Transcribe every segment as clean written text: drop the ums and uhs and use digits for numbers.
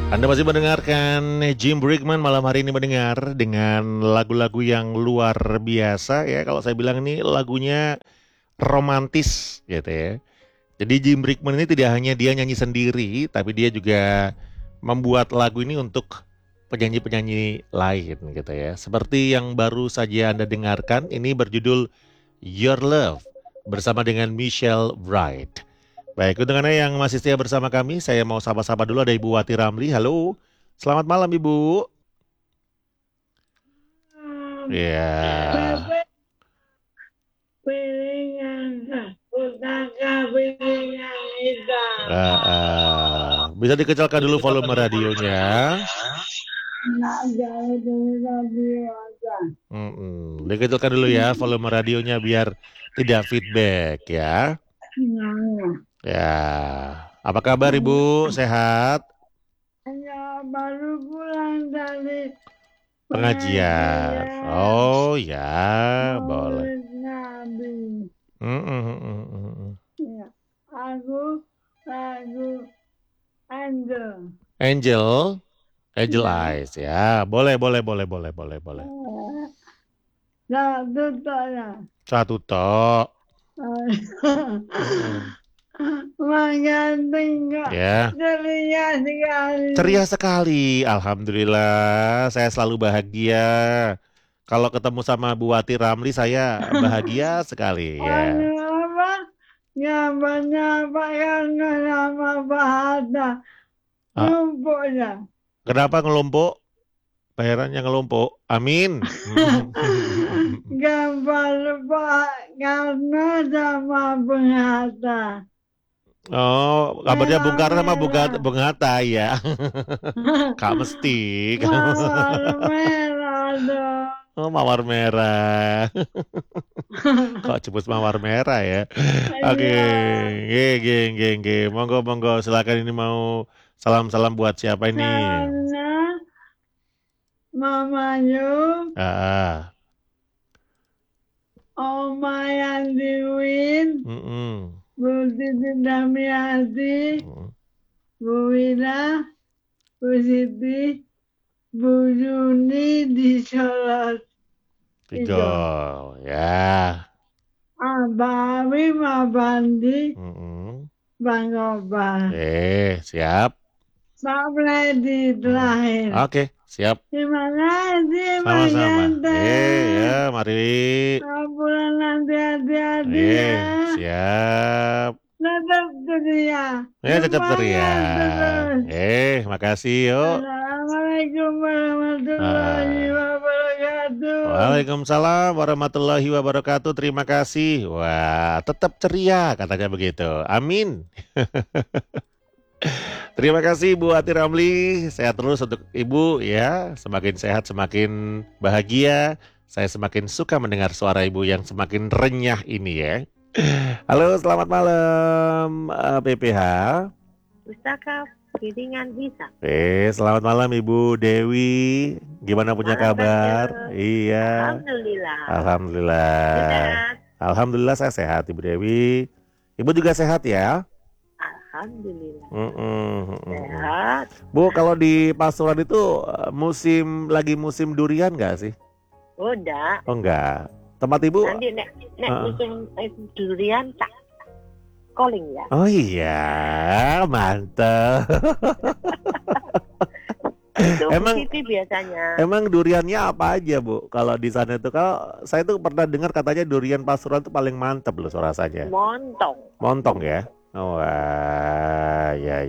Anda masih mendengarkan Jim Brickman malam hari ini mendengar dengan lagu-lagu yang luar biasa ya. Kalau saya bilang ini lagunya romantis gitu ya. Jadi Jim Brickman ini tidak hanya dia nyanyi sendiri, tapi dia juga membuat lagu ini untuk penyanyi-penyanyi lain gitu ya. Seperti yang baru saja Anda dengarkan, ini berjudul Your Love bersama dengan Michelle Wright. Baik, untuk Anda yang masih setia bersama kami, saya mau sapa-sapa dulu ada Ibu Wati Ramli. Halo, selamat malam Ibu. Ya, bisa dikecilkan dulu volume radionya. Dikecilkan dulu ya volume radionya biar tidak feedback ya. Ya, apa kabar Ibu? Sehat? Ya, baru pulang dari Pengajian. Oh ya, boleh. Nabi. Ya, aku lagu Angel. Angel Ya. Eyes ya. Boleh. Satu tanya. Satu tok. Mengganting kok. Ya. Ceria sekali. Ceria sekali. Alhamdulillah, saya selalu bahagia. Kalau ketemu sama Bu Wati Ramli, saya bahagia sekali ya. Apa? Nyapa karena nama Bahasa. Lumpuknya. Kenapa ngelompok? Bayarannya ngelompok. Amin. Gampang lupa karena sama Penghata. Oh, kabarnya Bung Karno sama Bung Hatta ya. Kak mesti. Mawar merah dong. Oh, mawar merah. Kok sebut mawar merah ya? Oke. Geng. Monggo. Silakan ini mau salam-salam buat siapa ini? Karena Mama Yu, Oma Yandiwin, Bu Titi Damiati, Bu Wina, Bu Siti, Bu Juni di Solo. Tiga, ya. Abah Wim, Abandi, Bang Oba. Siap. Pak Freddy terakhir. Oke, siap. Terima kasih, Sama-sama. ya, mari. Pulang nanti hati-hati ya. Siap. Tetap ceria. Tetap ceria. Makasih yuk. Assalamualaikum warahmatullahi wabarakatuh. Waalaikumsalam warahmatullahi wabarakatuh. Terima kasih. Wah, tetap ceria katanya begitu. Amin. Terima kasih Bu Wati Ramli. Sehat terus untuk Ibu ya. Semakin sehat semakin bahagia. Saya semakin suka mendengar suara Ibu yang semakin renyah ini ya. Halo, selamat malam PPH. Pustaka Piringan Bisa. Selamat malam Ibu Dewi. Gimana punya kabar? Iya. Alhamdulillah. Sehat. Alhamdulillah saya sehat Ibu Dewi. Ibu juga sehat ya? Alhamdulillah. Sehat. Bu, kalau di Pasuruan itu lagi musim durian nggak sih? Udah. Oh enggak. Tempat Ibu? Nanti nek musim durian tak calling ya. Oh iya, mantap. Emang biasanya. Emang duriannya apa aja Bu? Kalau di sana itu, kalau saya tuh pernah dengar katanya durian Pasuruan itu paling mantap loh rasanya. Montong ya? Oh, wah, ya.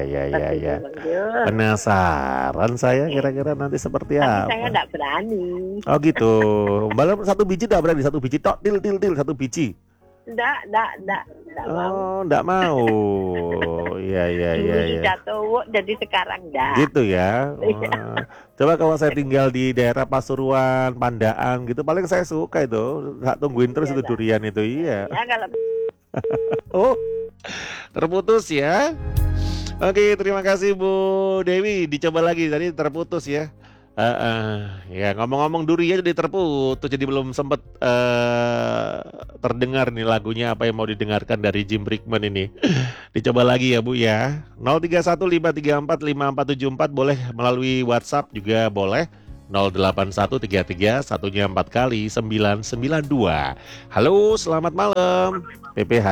Penasaran saya kira-kira nanti seperti apa. Tapi saya enggak berani. Oh gitu. Malah satu biji enggak berani, satu biji tok, til satu biji. Enggak mau. Enggak mau. Iya. Jatuh jadi sekarang enggak. Gitu ya. Coba kalau saya tinggal di daerah Pasuruan, Pandaan gitu, paling saya suka itu. Tak tungguin terus itu durian itu, iya. Ya kalau oh, terputus ya. Oke, terima kasih Bu Dewi. Dicoba lagi, tadi terputus ya. Ya ngomong-ngomong durian jadi terputus, jadi belum sempet terdengar nih lagunya apa yang mau didengarkan dari Jim Brickman ini. Dicoba lagi ya Bu ya. 0315345474 boleh melalui WhatsApp juga boleh. 08133 satunya 4 kali 992. Halo, selamat malam PPH.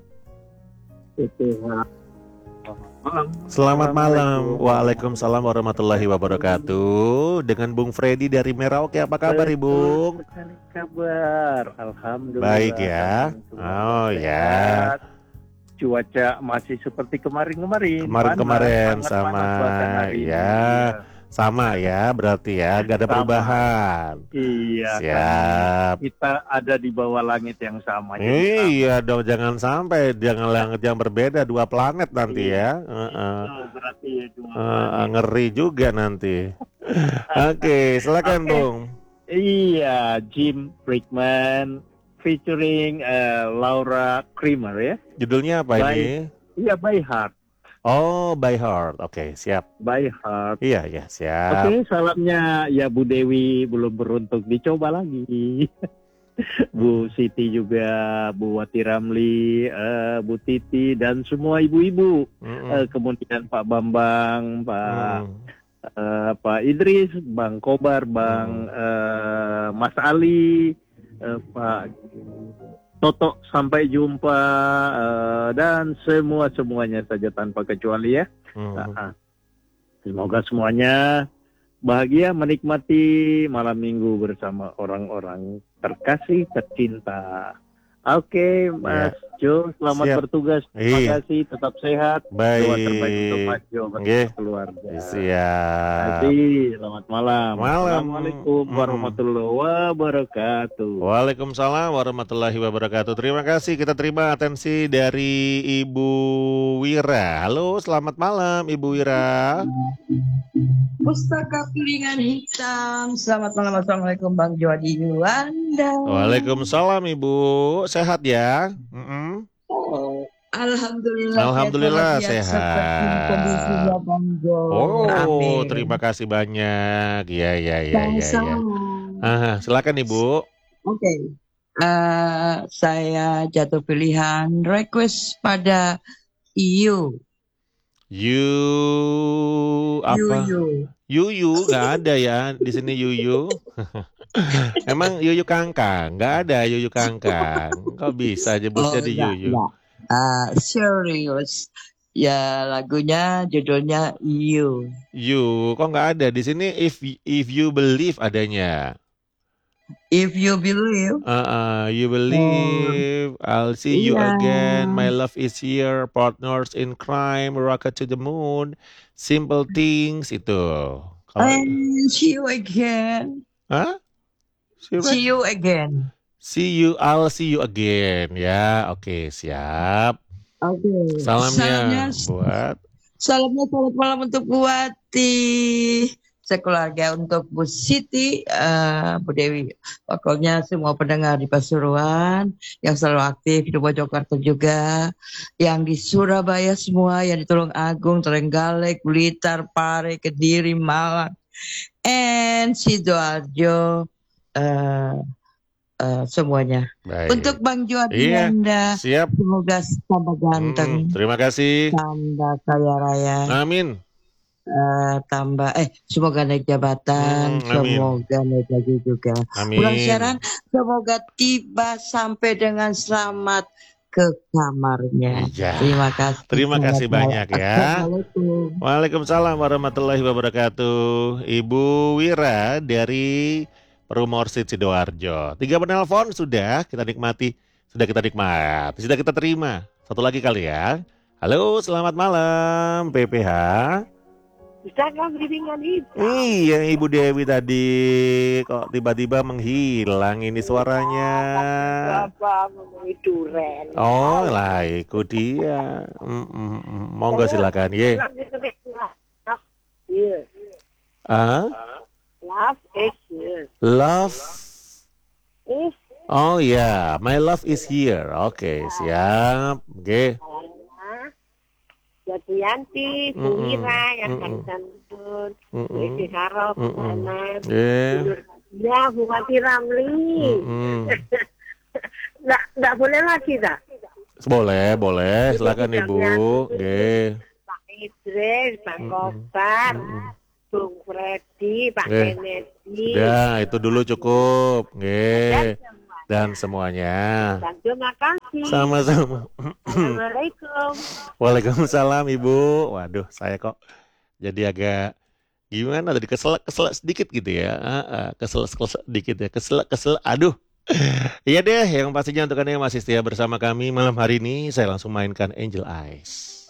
Selamat malam. Waalaikumsalam warahmatullahi wabarakatuh. Dengan Bung Freddy dari Merauke. Apa kabar Ibu? Kabar, alhamdulillah. Baik ya. Oh ya. Cuaca masih seperti kemarin-kemarin. Kemarin-kemarin Panas, sama panas bahkan hari ini. ya. Sama ya, berarti ya, gak ada Sama. perubahan. Iya. Siap. Kan kita ada di bawah langit yang sama. Iya dong, jangan sampai jangan langit yang berbeda, dua planet nanti ya. Berarti ya Ngeri juga nanti. Oke, silakan Bung. Iya, Jim Brickman featuring Laura Kramer ya. Judulnya apa ini? Iya, By Heart. Oh, By Heart. Oke, siap. By Heart. Iya, siap. Oke, salamnya ya Bu Dewi belum beruntung dicoba lagi. Bu Siti juga, Bu Wati Ramli, Bu Titi dan semua ibu-ibu. Kemudian Pak Bambang, Pak Idris, Bang Kobar, Bang Mas Ali, Pak Toto, sampai jumpa dan semuanya saja tanpa kecuali ya. Semoga semuanya bahagia menikmati malam minggu bersama orang-orang terkasih tercinta. Oke, Mas Jo, selamat Siap. bertugas. Terima kasih, tetap sehat. Baik. Doa terbaik untuk Mas Jo bersama keluarga. Siap. Selamat malam. Malam. Assalamualaikum warahmatullahi wabarakatuh. Waalaikumsalam warahmatullahi wabarakatuh. Terima kasih. Kita terima atensi dari Ibu Wira. Halo, selamat malam Ibu Wira. Pustaka Piringan Hitam. Selamat malam. Assalamualaikum Bang Jody Yuanda. Waalaikumsalam Ibu. Sehat ya? Alhamdulillah sehat. Kondisinya Bang Jo. Oh, terima kasih banyak. Ya. Silakan Ibu. Oke. Saya jatuh pilihan request pada You apa? Yuyu nggak ada ya di sini Yuyu. Emang Yuyu Kangkang? Nggak ada Yuyu Kangkang. Kok bisa nyebutnya di Yuyu? Serius. Ya lagunya judulnya You. Kok nggak ada di sini? If you believe adanya. If you believe. You believe. I'll see you again. My love is here. Partners in crime. Rocket to the moon. Simple things itu. See you again. Hah? See you again. I'll see you again. Ya, oke, siap. Oke. Salamnya buat. Salamnya selamat malam untuk Bu Wati, sekeluarga untuk Bu Siti, Bu Dewi. Pokoknya semua pendengar di Pasuruan yang selalu aktif di Mojokerto juga, yang di Surabaya semua, yang di Tulungagung, Trenggalek, Blitar, Pare, Kediri, Malang, and Sidoarjo. Semuanya. Baik. Untuk Bang Juadi Anda, siap. semoga tambah ganteng, terima kasih, tambah kaya raya, amin. Semoga naik jabatan, semoga naik gaji juga. Pulang siaran, semoga tiba sampai dengan selamat ke kamarnya. Iya. Terima kasih banyak ya. Waalaikumsalam warahmatullahi wabarakatuh. Ibu Wira dari Rumorsit Sidoarjo. 3 penelpon sudah kita nikmati. Sudah kita terima. Satu lagi kali ya. Halo, selamat malam PPH. Pustaka Piringan Hitam. Iya, Ibu Dewi tadi kok tiba-tiba menghilang ini suaranya. Bapak ngomongin duren. Oh lah, ikut dia. Monggo silakan ye. Love is here. Love. Is. Oh ya, my love is here. Oke, siap. Oke. Jatianti Ramli, Bu Mm-mm. Wira yang Mm-mm. Santun, Bu Mm-mm. Isi Harop, Bu Mm-mm. Anan, Eh. ya Bu Wati Ramli. Mm-mm. Nggak boleh lagi dah. Boleh, boleh. Silakan Sudah Ibu. menyatu. Nggih. Pak Idris, Pak Mm-mm. Kobar, Mm-mm. Bung Freddy, Pak Nggih. Kennedy. Sudah, itu dulu cukup. Dan Nggih. semuanya. Dan semuanya. Dan terima kasih. Sama-sama. Assalamualaikum. Waalaikumsalam Ibu. Waduh, saya kok jadi agak gimana tadi kesel sedikit gitu ya. Kesel sedikit ya. Kesel. Aduh. Iya deh, yang pastinya untuk Anda yang masih setia bersama kami malam hari ini, saya langsung mainkan Angel Eyes.